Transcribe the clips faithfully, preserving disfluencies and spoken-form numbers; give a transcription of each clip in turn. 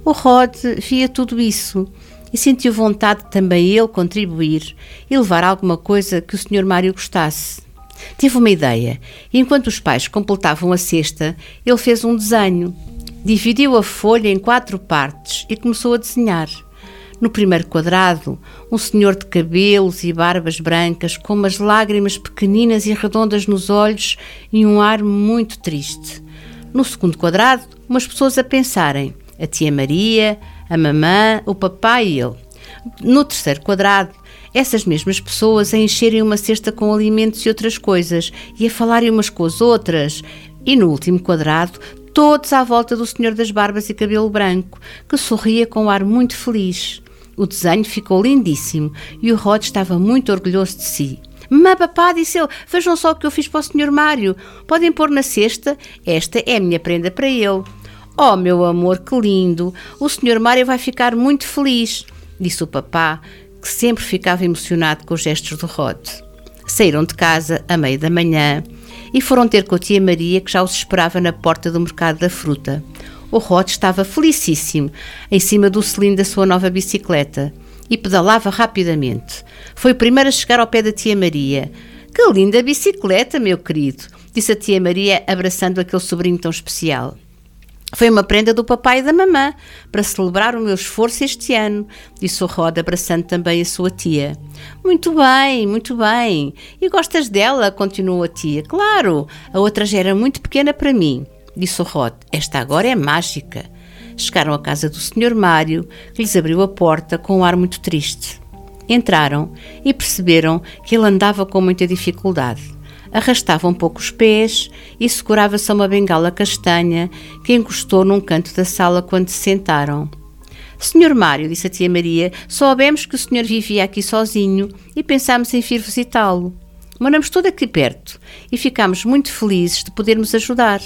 O Rod via tudo isso e sentiu vontade de também ele contribuir e levar alguma coisa que o senhor Mário gostasse. Teve uma ideia e, enquanto os pais completavam a cesta, ele fez um desenho. Dividiu a folha em quatro partes e começou a desenhar. No primeiro quadrado, um senhor de cabelos e barbas brancas com umas lágrimas pequeninas e redondas nos olhos e um ar muito triste. No segundo quadrado, umas pessoas a pensarem, a tia Maria, a mamã, o papai e ele. No terceiro quadrado, essas mesmas pessoas a encherem uma cesta com alimentos e outras coisas e a falarem umas com as outras. E no último quadrado, todos à volta do senhor das barbas e cabelo branco, que sorria com um ar muito feliz. O desenho ficou lindíssimo e o Rod estava muito orgulhoso de si. Mamã, papá, disse ele, vejam só o que eu fiz para o senhor Mário. Podem pôr na cesta? Esta é a minha prenda para ele. Oh, meu amor, que lindo! O senhor Mário vai ficar muito feliz, disse o papá, que sempre ficava emocionado com os gestos do Rod. Saíram de casa à meia da manhã e foram ter com a tia Maria, que já os esperava na porta do mercado da fruta. O Rod estava felicíssimo, em cima do cilindro da sua nova bicicleta, e pedalava rapidamente. Foi o primeiro a chegar ao pé da tia Maria. Que linda bicicleta, meu querido, disse a tia Maria, abraçando aquele sobrinho tão especial. Foi uma prenda do papai e da mamã, para celebrar o meu esforço este ano, disse o Rod, abraçando também a sua tia. Muito bem, muito bem. E gostas dela? Continuou a tia. Claro, a outra já era muito pequena para mim, disse o Rod. Esta agora é mágica. Chegaram à casa do senhor Mário, que lhes abriu a porta com um ar muito triste. Entraram e perceberam que ele andava com muita dificuldade. Arrastava um pouco os pés e segurava-se a uma bengala castanha que encostou num canto da sala quando se sentaram. senhor Mário, disse a tia Maria, soubemos que o senhor vivia aqui sozinho e pensámos em vir visitá-lo. Moramos todos aqui perto e ficámos muito felizes de podermos ajudar.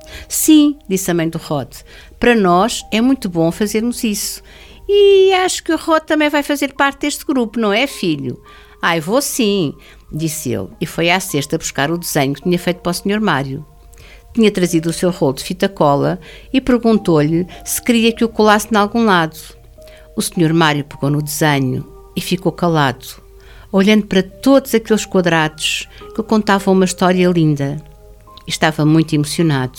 Sim, disse a mãe do Rod, para nós é muito bom fazermos isso. E acho que o Rod também vai fazer parte deste grupo, não é, filho? Ai, vou sim, disse ele, e foi à cesta buscar o desenho que tinha feito para o senhor Mário. Tinha trazido o seu rolo de fita cola e perguntou-lhe se queria que o colasse em algum lado. O senhor Mário pegou no desenho e ficou calado, olhando para todos aqueles quadrados que contavam uma história linda. Estava muito emocionado.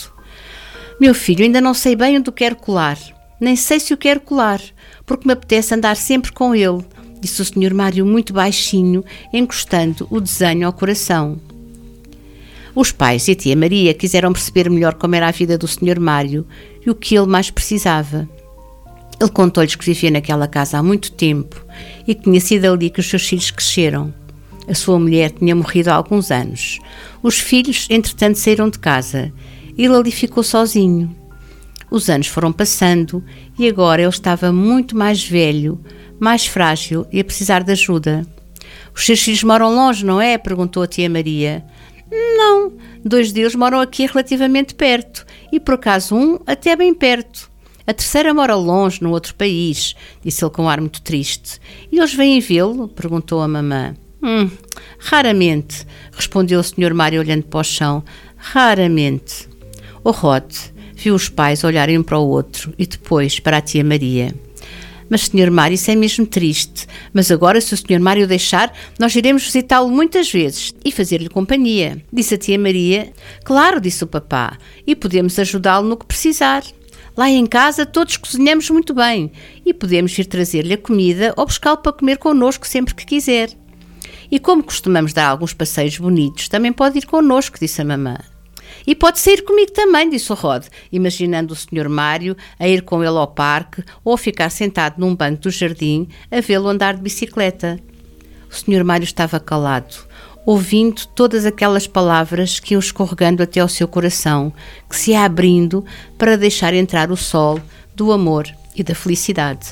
Meu filho, ainda não sei bem onde o quero colar, nem sei se o quero colar, porque me apetece andar sempre com ele, disse o senhor Mário muito baixinho, encostando o desenho ao coração. Os pais e a tia Maria quiseram perceber melhor como era a vida do senhor Mário e o que ele mais precisava. Ele contou-lhes que vivia naquela casa há muito tempo e que tinha sido ali que os seus filhos cresceram. A sua mulher tinha morrido há alguns anos. Os filhos, entretanto, saíram de casa. Ele ali ficou sozinho. Os anos foram passando e agora ele estava muito mais velho, mais frágil e a precisar de ajuda. Os seus filhos moram longe, não é? Perguntou a tia Maria. Não, dois deles moram aqui relativamente perto e por acaso um até bem perto. A terceira mora longe, num outro país, disse ele com um ar muito triste. E eles vêm vê-lo? Perguntou a mamã. Hum, raramente, respondeu o senhor Mário olhando para o chão. Raramente. O Rod viu os pais olharem um para o outro e depois para a tia Maria. Mas, senhor Mário, isso é mesmo triste. Mas agora, se o senhor Mário deixar, nós iremos visitá-lo muitas vezes e fazer-lhe companhia, disse a tia Maria. Claro, disse o papá, e podemos ajudá-lo no que precisar. Lá em casa todos cozinhamos muito bem e podemos vir trazer-lhe a comida ou buscá-lo para comer connosco sempre que quiser. E como costumamos dar alguns passeios bonitos, também pode ir connosco, disse a mamã. E pode sair comigo também, disse o Rod, imaginando o senhor Mário a ir com ele ao parque ou a ficar sentado num banco do jardim a vê-lo andar de bicicleta. O senhor Mário estava calado, ouvindo todas aquelas palavras que iam escorregando até ao seu coração, que se ia abrindo para deixar entrar o sol do amor e da felicidade.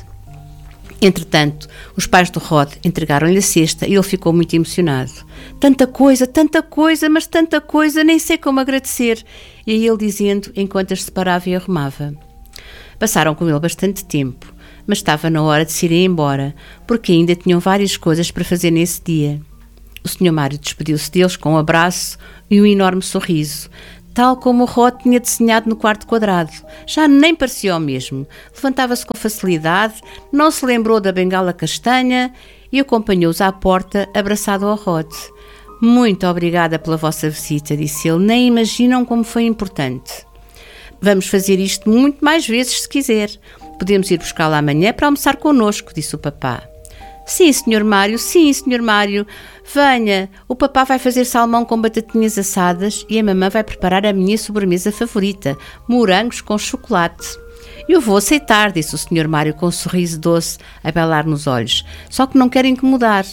Entretanto, os pais do Rod entregaram-lhe a cesta e ele ficou muito emocionado. Tanta coisa, tanta coisa, mas tanta coisa, nem sei como agradecer. E aí ele dizendo, enquanto as separava e arrumava. Passaram com ele bastante tempo, mas estava na hora de se irem embora, porque ainda tinham várias coisas para fazer nesse dia. O senhor Mário despediu-se deles com um abraço e um enorme sorriso, tal como o Rod tinha desenhado no quarto quadrado. Já nem parecia o mesmo. Levantava-se com facilidade, não se lembrou da bengala castanha e acompanhou-os à porta, abraçado ao Rod. Muito obrigada pela vossa visita, disse ele. Nem imaginam como foi importante. Vamos fazer isto muito mais vezes se quiser. Podemos ir buscá-la amanhã para almoçar connosco, disse o papá. Sim, senhor Mário, sim, senhor Mário. Venha, o papá vai fazer salmão com batatinhas assadas e a mamã vai preparar a minha sobremesa favorita, morangos com chocolate. Eu vou aceitar, disse o senhor Mário com um sorriso doce a belar nos olhos, só que não quero incomodar.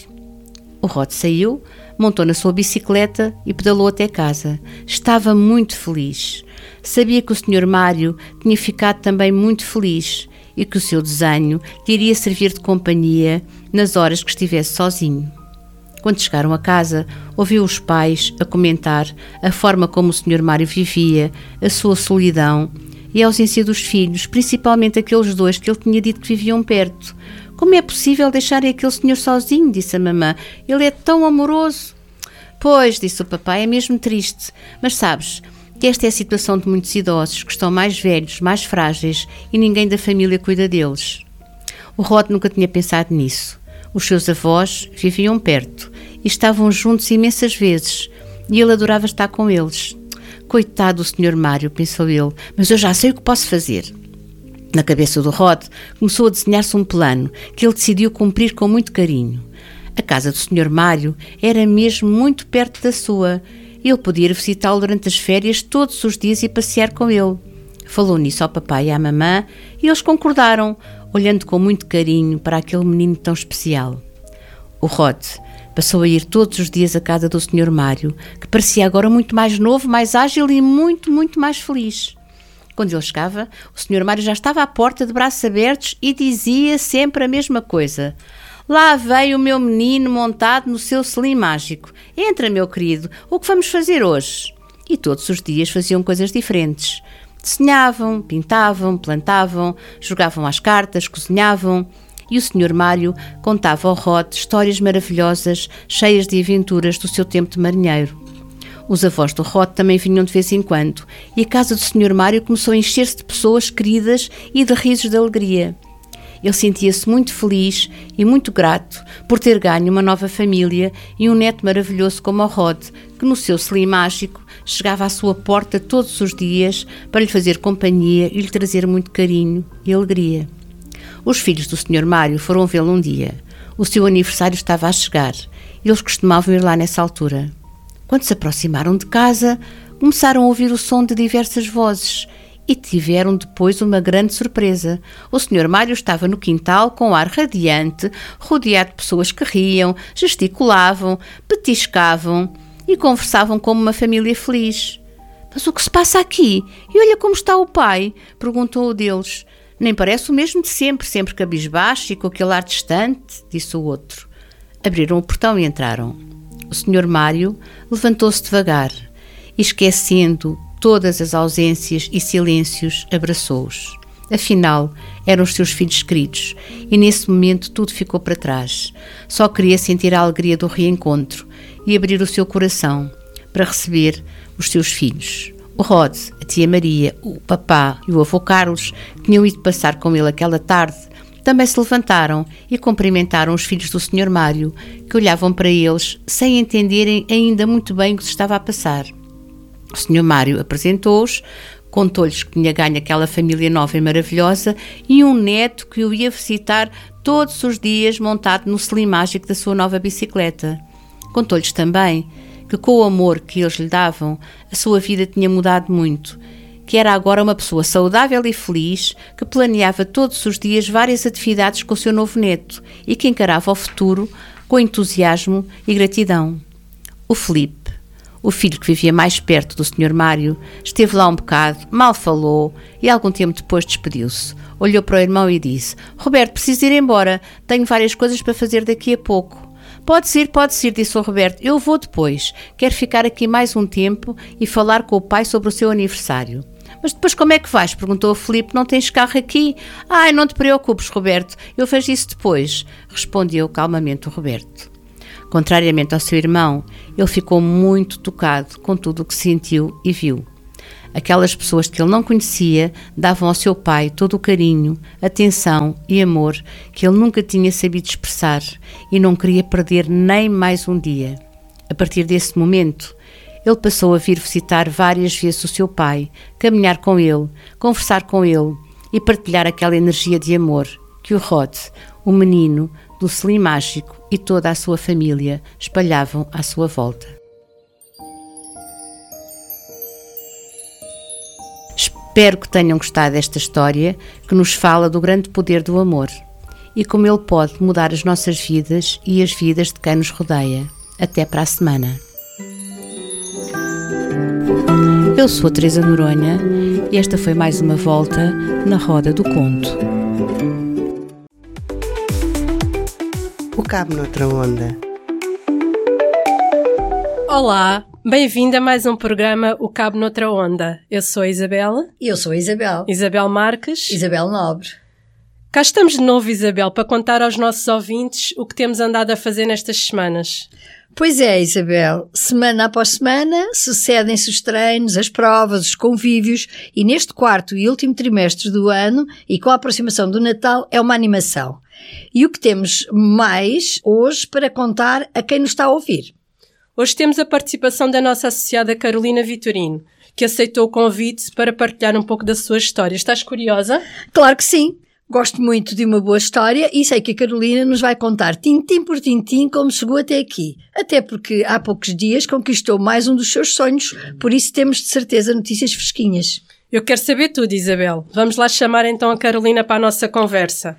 O Rod saiu, montou na sua bicicleta e pedalou até casa. Estava muito feliz. Sabia que o senhor Mário tinha ficado também muito feliz e que o seu desenho lhe iria servir de companhia nas horas que estivesse sozinho. Quando chegaram a casa, ouviu os pais a comentar a forma como o senhor Mário vivia, a sua solidão e a ausência dos filhos, principalmente aqueles dois que ele tinha dito que viviam perto. Como é possível deixarem aquele senhor sozinho, disse a mamã. Ele é tão amoroso. Pois, disse o papai, é mesmo triste. Mas sabes que esta é a situação de muitos idosos que estão mais velhos, mais frágeis e ninguém da família cuida deles. O Rod nunca tinha pensado nisso. Os seus avós viviam perto e estavam juntos imensas vezes e ele adorava estar com eles. Coitado do senhor Mário, pensou ele, mas eu já sei o que posso fazer. Na cabeça do Rod começou a desenhar-se um plano que ele decidiu cumprir com muito carinho. A casa do senhor Mário era mesmo muito perto da sua. Ele podia ir visitá-lo durante as férias todos os dias e passear com ele. Falou nisso ao papai e à mamã e eles concordaram, olhando com muito carinho para aquele menino tão especial. O Rod passou a ir todos os dias à casa do senhor Mário, que parecia agora muito mais novo, mais ágil e muito, muito mais feliz. Quando ele chegava, o senhor Mário já estava à porta de braços abertos e dizia sempre a mesma coisa. Lá veio o meu menino montado no seu selim mágico. Entra, meu querido, o que vamos fazer hoje? E todos os dias faziam coisas diferentes. Desenhavam, pintavam, plantavam, jogavam às cartas, cozinhavam. E o senhor Mário contava ao Rod histórias maravilhosas, cheias de aventuras do seu tempo de marinheiro. Os avós do Rod também vinham de vez em quando, e a casa do senhor Mário começou a encher-se de pessoas queridas e de risos de alegria. Ele sentia-se muito feliz e muito grato por ter ganho uma nova família e um neto maravilhoso como o Rod, que no seu selim mágico chegava à sua porta todos os dias para lhe fazer companhia e lhe trazer muito carinho e alegria. Os filhos do senhor Mário foram vê-lo um dia. O seu aniversário estava a chegar e eles costumavam ir lá nessa altura. Quando se aproximaram de casa, começaram a ouvir o som de diversas vozes e tiveram depois uma grande surpresa. O senhor Mário estava no quintal com um ar radiante, rodeado de pessoas que riam, gesticulavam, petiscavam e conversavam como uma família feliz. Mas o que se passa aqui? E olha como está o pai, perguntou o deles. Nem parece o mesmo de sempre, sempre cabisbaixo e com aquele ar distante, disse o outro. Abriram o portão e entraram. O senhor Mário levantou-se devagar e, esquecendo todas as ausências e silêncios, abraçou-os. Afinal, eram os seus filhos queridos e nesse momento tudo ficou para trás. Só queria sentir a alegria do reencontro e abrir o seu coração para receber os seus filhos. O Rod, a tia Maria, o papá e o avô Carlos, que tinham ido passar com ele aquela tarde, também se levantaram e cumprimentaram os filhos do senhor Mário, que olhavam para eles sem entenderem ainda muito bem o que se estava a passar. O senhor Mário apresentou-os, contou-lhes que tinha ganho aquela família nova e maravilhosa e um neto que o ia visitar todos os dias montado no selim mágico da sua nova bicicleta. Contou-lhes também que com o amor que eles lhe davam, a sua vida tinha mudado muito, que era agora uma pessoa saudável e feliz, que planeava todos os dias várias atividades com o seu novo neto e que encarava o futuro com entusiasmo e gratidão. O Filipe, o filho que vivia mais perto do senhor Mário, esteve lá um bocado, mal falou e algum tempo depois despediu-se. Olhou para o irmão e disse: Roberto, preciso ir embora, tenho várias coisas para fazer daqui a pouco. Pode ir, pode ir, disse o Roberto, eu vou depois. Quero ficar aqui mais um tempo e falar com o pai sobre o seu aniversário. Mas depois como é que vais? Perguntou o Filipe, não tens carro aqui? Ai, não te preocupes, Roberto, eu vejo isso depois, respondeu calmamente o Roberto. Contrariamente ao seu irmão, ele ficou muito tocado com tudo o que sentiu e viu. Aquelas pessoas que ele não conhecia davam ao seu pai todo o carinho, atenção e amor que ele nunca tinha sabido expressar e não queria perder nem mais um dia. A partir desse momento, ele passou a vir visitar várias vezes o seu pai, caminhar com ele, conversar com ele e partilhar aquela energia de amor que o Rod, o menino, do selim mágico e toda a sua família espalhavam à sua volta. Espero que tenham gostado desta história que nos fala do grande poder do amor e como ele pode mudar as nossas vidas e as vidas de quem nos rodeia. Até para a semana. Eu sou a Teresa Noronha e esta foi mais uma volta na Roda do Conto. O Cabo Noutra Onda. Olá, bem-vinda a mais um programa O Cabo Noutra Onda. Eu sou a Isabel. E eu sou a Isabel. Isabel Marques. Isabel Nobre. Cá estamos de novo, Isabel, para contar aos nossos ouvintes o que temos andado a fazer nestas semanas. Pois é, Isabel. Semana após semana sucedem-se os treinos, as provas, os convívios e neste quarto e último trimestre do ano e com a aproximação do Natal é uma animação. E o que temos mais hoje para contar a quem nos está a ouvir? Hoje temos a participação da nossa associada Carolina Vitorino, que aceitou o convite para partilhar um pouco da sua história. Estás curiosa? Claro que sim. Gosto muito de uma boa história e sei que a Carolina nos vai contar tintim por tintim como chegou até aqui. Até porque há poucos dias conquistou mais um dos seus sonhos, por isso temos de certeza notícias fresquinhas. Eu quero saber tudo, Isabel. Vamos lá chamar então a Carolina para a nossa conversa.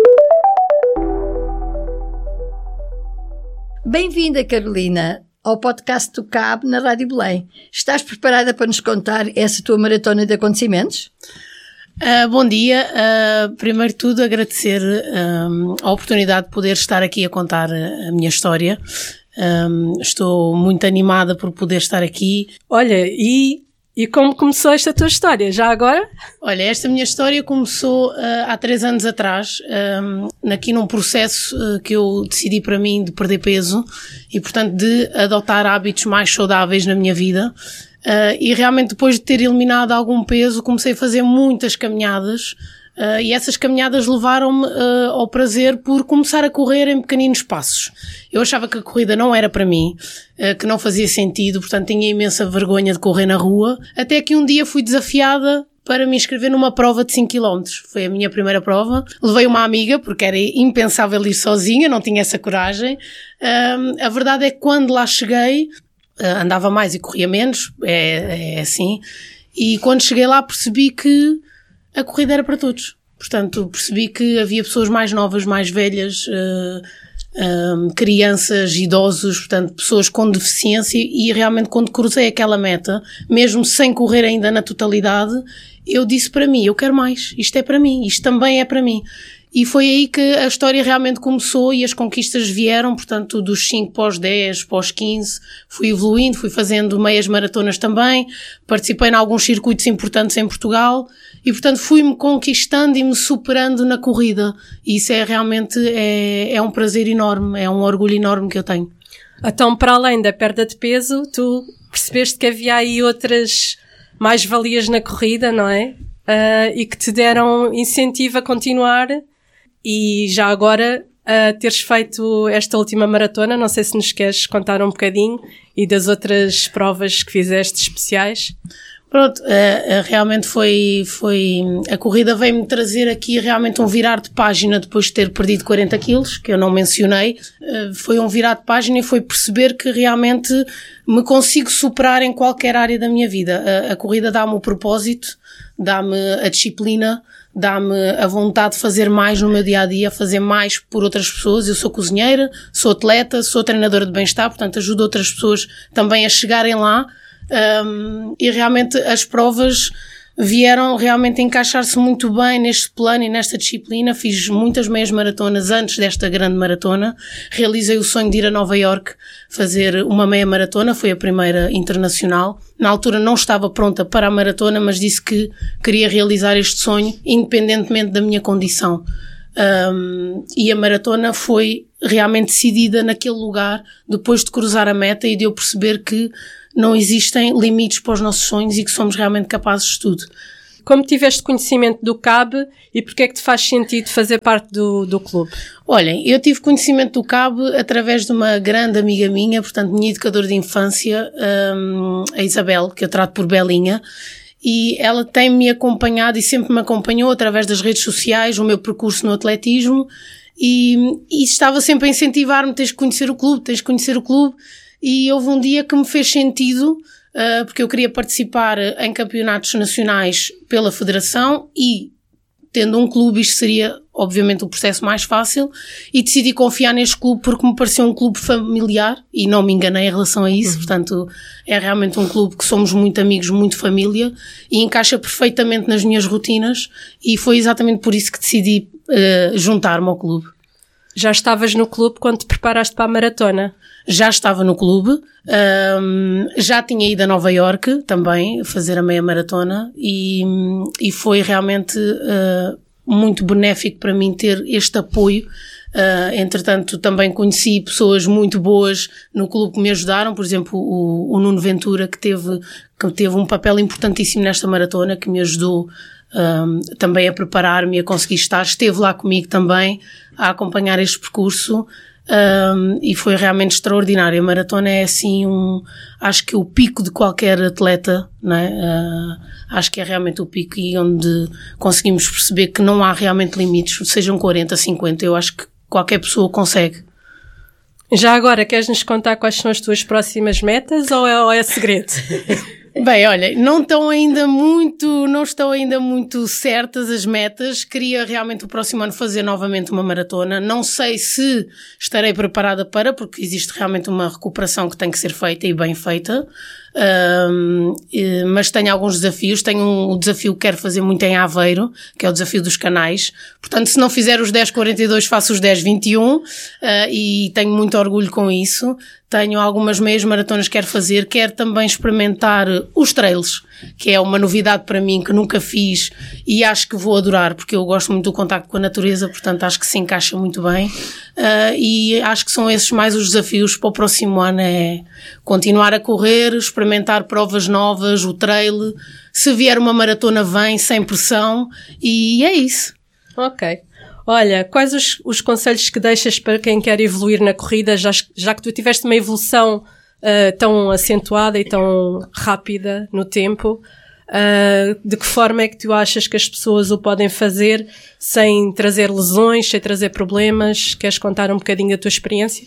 Bem-vinda, Carolina, ao podcast do Cabo na Rádio Belém. Estás preparada para nos contar essa tua maratona de acontecimentos? Uh, bom dia. Uh, primeiro de tudo, agradecer um, a oportunidade de poder estar aqui a contar a minha história. Um, estou muito animada por poder estar aqui. Olha, e, e como começou esta tua história? Já agora? Olha, esta minha história começou uh, há três anos atrás, um, aqui num processo uh, que eu decidi para mim de perder peso e, portanto, de adotar hábitos mais saudáveis na minha vida. Uh, e realmente depois de ter eliminado algum peso comecei a fazer muitas caminhadas uh, e essas caminhadas levaram-me uh, ao prazer por começar a correr em pequeninos passos. Eu achava que a corrida não era para mim, uh, que não fazia sentido, portanto tinha imensa vergonha de correr na rua, até que um dia fui desafiada para me inscrever numa prova de cinco quilómetros. Foi a minha primeira prova. Levei uma amiga, porque era impensável ir sozinha, não tinha essa coragem. Uh, a verdade é que quando lá cheguei, Uh, andava mais e corria menos, é, é assim, e quando cheguei lá percebi que a corrida era para todos. Portanto, percebi que havia pessoas mais novas, mais velhas, uh, uh, crianças, idosos, portanto, pessoas com deficiência, e realmente quando cruzei aquela meta, mesmo sem correr ainda na totalidade, eu disse para mim, eu quero mais, isto é para mim, isto também é para mim. E foi aí que a história realmente começou e as conquistas vieram, portanto, dos cinco para os dez, para os quinze, fui evoluindo, fui fazendo meias maratonas também, participei em alguns circuitos importantes em Portugal e, portanto, fui-me conquistando e me superando na corrida. E isso é realmente, é, é um prazer enorme, é um orgulho enorme que eu tenho. Então, para além da perda de peso, tu percebeste que havia aí outras mais-valias na corrida, não é? Uh, e que te deram incentivo a continuar. E já agora, uh, teres feito esta última maratona, não sei se nos queres contar um bocadinho e das outras provas que fizeste especiais. Pronto, uh, uh, realmente foi, foi, a corrida veio-me trazer aqui realmente um virar de página depois de ter perdido quarenta quilos, que eu não mencionei. Uh, foi um virar de página e foi perceber que realmente me consigo superar em qualquer área da minha vida. Uh, a corrida dá-me o propósito, dá-me a disciplina, dá-me a vontade de fazer mais no meu dia-a-dia, fazer mais por outras pessoas. Eu sou cozinheira, sou atleta, sou treinadora de bem-estar, portanto ajudo outras pessoas também a chegarem lá. Um, e realmente as provas vieram realmente encaixar-se muito bem neste plano e nesta disciplina. Fiz muitas meias maratonas antes desta grande maratona. Realizei o sonho de ir a Nova Iorque fazer uma meia maratona, foi a primeira internacional. Na altura não estava pronta para a maratona, mas disse que queria realizar este sonho independentemente da minha condição. Um, e a maratona foi realmente decidida naquele lugar depois de cruzar a meta e de eu perceber que não existem limites para os nossos sonhos e que somos realmente capazes de tudo. Como tiveste conhecimento do C A B e porque é que te faz sentido fazer parte do, do clube? Olhem, eu tive conhecimento do C A B através de uma grande amiga minha, portanto, minha educadora de infância, um, a Isabel, que eu trato por Belinha, e ela tem-me acompanhado e sempre me acompanhou através das redes sociais, o meu percurso no atletismo, e, e estava sempre a incentivar-me, tens que conhecer o clube, tens que conhecer o clube, e houve um dia que me fez sentido, Uh, porque eu queria participar em campeonatos nacionais pela federação e, tendo um clube, isto seria, obviamente, o processo mais fácil, e decidi confiar neste clube porque me pareceu um clube familiar e não me enganei em relação a isso. Uhum. Portanto, é realmente um clube que somos muito amigos, muito família e encaixa perfeitamente nas minhas rotinas e foi exatamente por isso que decidi uh, juntar-me ao clube. Já estavas no clube quando te preparaste para a maratona? Já estava no clube, um, já tinha ido a Nova Iorque também fazer a meia maratona e, e foi realmente uh, muito benéfico para mim ter este apoio. Uh, entretanto, também conheci pessoas muito boas no clube que me ajudaram, por exemplo, o, o Nuno Ventura, que teve, que teve um papel importantíssimo nesta maratona, que me ajudou um, também a preparar-me, a conseguir estar, esteve lá comigo também a acompanhar este percurso. Um, e foi realmente extraordinário. A maratona é assim um, acho que o pico de qualquer atleta, não é? Uh, acho que é realmente o pico e onde conseguimos perceber que não há realmente limites, sejam quarenta, cinquenta, eu acho que qualquer pessoa consegue. Já agora, queres-nos contar quais são as tuas próximas metas ou é, ou é segredo? Bem, olha, não estão ainda muito, não estão ainda muito certas as metas. Queria realmente o próximo ano fazer novamente uma maratona. Não sei se estarei preparada para, porque existe realmente uma recuperação que tem que ser feita e bem feita. Um, mas tenho alguns desafios. Tenho um desafio que quero fazer muito em Aveiro, que é o desafio dos canais. Portanto, se não fizer os dez quarenta e dois, faço os dez vinte e um, uh, e tenho muito orgulho com isso. Tenho algumas meias maratonas que quero fazer. Quero também experimentar os trails, que é uma novidade para mim que nunca fiz e acho que vou adorar, porque eu gosto muito do contacto com a natureza, portanto acho que se encaixa muito bem. Uh, e acho que são esses mais os desafios para o próximo ano, é continuar a correr, experimentar provas novas, o trail. Se vier uma maratona, vem, sem pressão, e é isso. Ok. Olha, quais os, os conselhos que deixas para quem quer evoluir na corrida, já, já que tu tiveste uma evolução uh, tão acentuada e tão rápida no tempo, uh, de que forma é que tu achas que as pessoas o podem fazer sem trazer lesões, sem trazer problemas? Queres contar um bocadinho da tua experiência?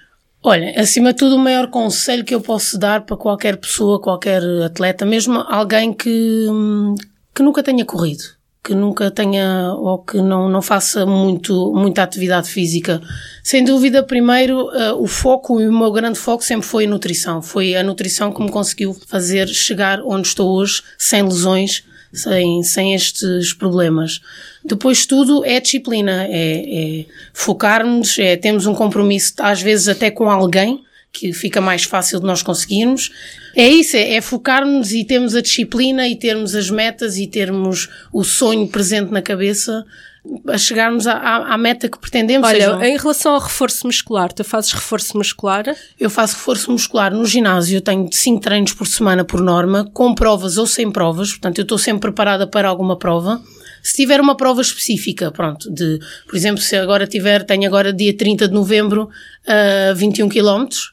Olha, acima de tudo, o maior conselho que eu posso dar para qualquer pessoa, qualquer atleta, mesmo alguém que, que nunca tenha corrido, que nunca tenha ou que não, não faça muito, muita atividade física. Sem dúvida, primeiro, uh, o foco e o meu grande foco sempre foi a nutrição. Foi a nutrição que me conseguiu fazer chegar onde estou hoje, sem lesões, sem, sem estes problemas. Depois tudo é disciplina, é, é focar-nos, é termos um compromisso, às vezes até com alguém, que fica mais fácil de nós conseguirmos. É isso, é, é focar-nos e termos a disciplina e termos as metas e termos o sonho presente na cabeça a chegarmos à, à, à meta que pretendemos. Olha, sejam... em relação ao reforço muscular, tu fazes reforço muscular? Eu faço reforço muscular no ginásio, eu tenho cinco treinos por semana por norma, com provas ou sem provas, portanto eu estou sempre preparada para alguma prova. Se tiver uma prova específica, pronto, de, por exemplo, se agora tiver, tenho agora dia trinta de novembro, uh, vinte e um quilómetros,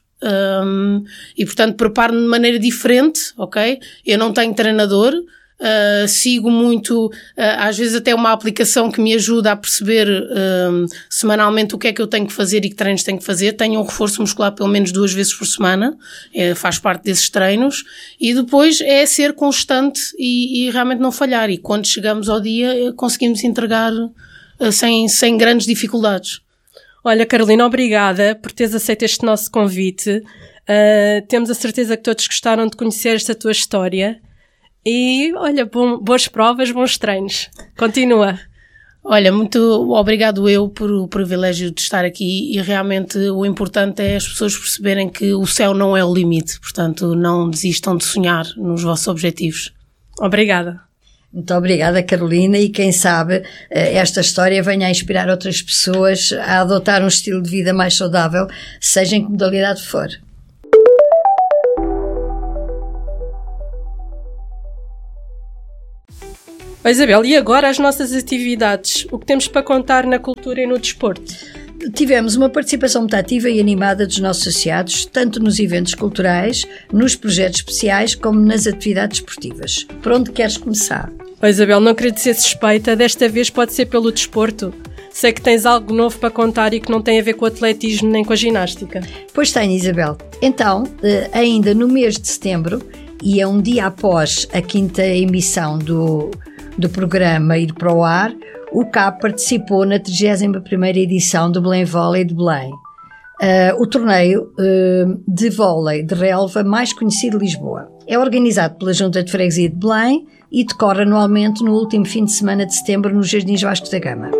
Um, e portanto preparo-me de maneira diferente, ok? Eu não tenho treinador, uh, sigo muito, uh, às vezes até uma aplicação que me ajuda a perceber um, semanalmente o que é que eu tenho que fazer e que treinos tenho que fazer. Tenho um reforço muscular pelo menos duas vezes por semana, é, faz parte desses treinos, e depois é ser constante e, e realmente não falhar, e quando chegamos ao dia conseguimos entregar uh, sem, sem grandes dificuldades. Olha, Carolina, obrigada por teres aceito este nosso convite. Uh, temos a certeza que todos gostaram de conhecer esta tua história. E, olha, bom, boas provas, bons treinos. Continua. Olha, muito obrigado eu por o privilégio de estar aqui e realmente o importante é as pessoas perceberem que o céu não é o limite. Portanto, não desistam de sonhar nos vossos objetivos. Obrigada. Muito obrigada, Carolina, e quem sabe esta história venha a inspirar outras pessoas a adotar um estilo de vida mais saudável, seja em que modalidade for. Oh, Isabel, e agora as nossas atividades? O que temos para contar na cultura e no desporto? Tivemos uma participação muito ativa e animada dos nossos associados, tanto nos eventos culturais, nos projetos especiais, como nas atividades esportivas. Por onde queres começar? Oh, Isabel, não queria ser suspeita, desta vez pode ser pelo desporto. Sei que tens algo novo para contar e que não tem a ver com o atletismo nem com a ginástica. Pois tenho, Isabel. Então, ainda no mês de setembro, e a um dia após a quinta emissão do, do programa ir para o ar, o C A B participou na trigésima primeira edição do Belém Vôlei de Belém, uh, o torneio uh, de vôlei de relva mais conhecido de Lisboa. É organizado pela Junta de Freguesia de Belém e decorre anualmente no último fim de semana de setembro nos Jardins Vasco da Gama.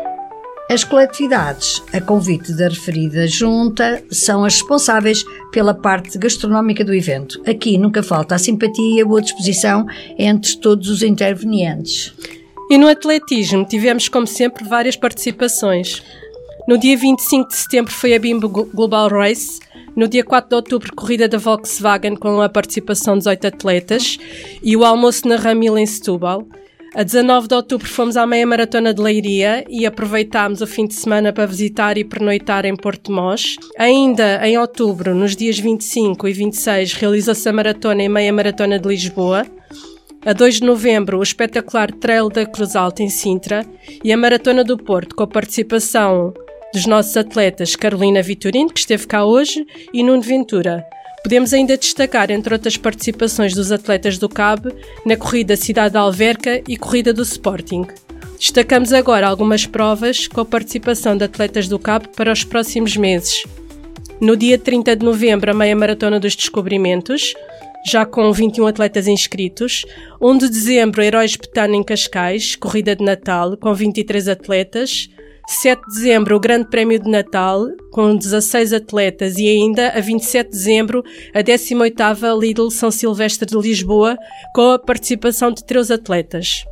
As coletividades, a convite da referida junta, são as responsáveis pela parte gastronómica do evento. Aqui nunca falta a simpatia e a boa disposição entre todos os intervenientes. E no atletismo tivemos, como sempre, várias participações. No dia vinte e cinco de setembro foi a Bimbo Global Race. No dia quatro de outubro, corrida da Volkswagen com a participação de dezoito atletas e o almoço na Ramila em Setúbal. A dezanove de outubro fomos à meia maratona de Leiria e aproveitámos o fim de semana para visitar e pernoitar em Porto Mós. Ainda em outubro, nos dias vinte e cinco e vinte e seis, realizou-se a maratona e meia maratona de Lisboa. A dois de novembro, o espetacular Trail da Cruz Alta em Sintra e a Maratona do Porto, com a participação dos nossos atletas Carolina Vitorino, que esteve cá hoje, e Nuno Ventura. Podemos ainda destacar, entre outras participações dos atletas do C A B, na corrida Cidade de Alverca e corrida do Sporting. Destacamos agora algumas provas com a participação de atletas do C A B para os próximos meses. No dia trinta de novembro, a meia maratona dos Descobrimentos, já com vinte e um atletas inscritos. um de dezembro, Heróis Betano em Cascais, corrida de Natal, com vinte e três atletas. sete de dezembro, o Grande Prémio de Natal, com dezasseis atletas. E ainda, a vinte e sete de dezembro, a décima oitava Lidl São Silvestre de Lisboa, com a participação de três atletas.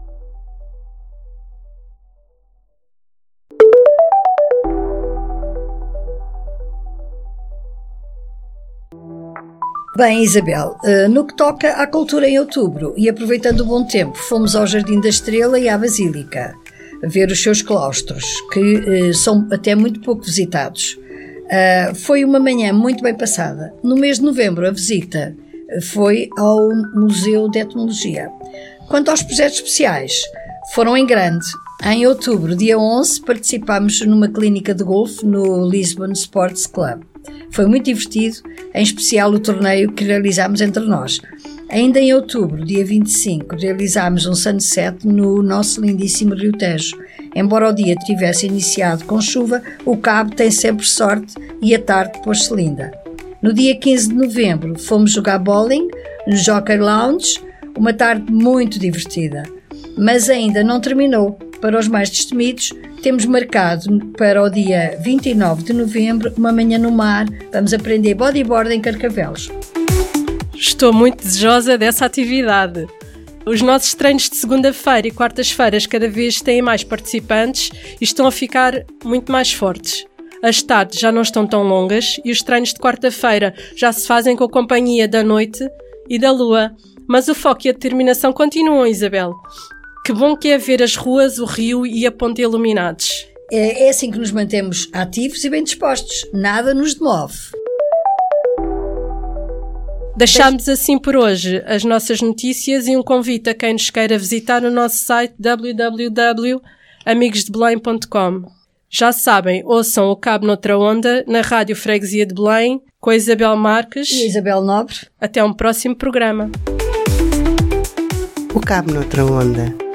Bem, Isabel, no que toca à cultura em outubro, e aproveitando o bom tempo, fomos ao Jardim da Estrela e à Basílica, ver os seus claustros, que são até muito pouco visitados. Foi uma manhã muito bem passada. No mês de novembro, a visita foi ao Museu de Etnologia. Quanto aos projetos especiais, foram em grande. Em outubro, dia onze, participámos numa clínica de golfe no Lisbon Sports Club. Foi muito divertido, em especial o torneio que realizámos entre nós. Ainda em outubro, dia vinte e cinco, realizámos um sunset no nosso lindíssimo Rio Tejo. Embora o dia tivesse iniciado com chuva, o C A B tem sempre sorte e a tarde pôs-se linda. No dia quinze de novembro, fomos jogar bowling no Jockey Lounge, uma tarde muito divertida. Mas ainda não terminou. Para os mais destemidos, temos marcado para o dia vinte e nove de novembro uma manhã no mar. Vamos aprender bodyboard em Carcavelos. Estou muito desejosa dessa atividade. Os nossos treinos de segunda-feira e quartas-feiras cada vez têm mais participantes e estão a ficar muito mais fortes. As tardes já não estão tão longas e os treinos de quarta-feira já se fazem com a companhia da noite e da lua. Mas o foco e a determinação continuam, Isabel. Que bom que é ver as ruas, o rio e a ponte iluminados. É, é assim que nos mantemos ativos e bem dispostos. Nada nos demove. Deixámos assim por hoje as nossas notícias e um convite a quem nos queira visitar no nosso site w w w ponto amigos de belém ponto com. Já sabem, ouçam o Cabo Noutra Onda na Rádio Freguesia de Belém com a Isabel Marques e a Isabel Nobre. Até um próximo programa. O Cabo Noutra Onda.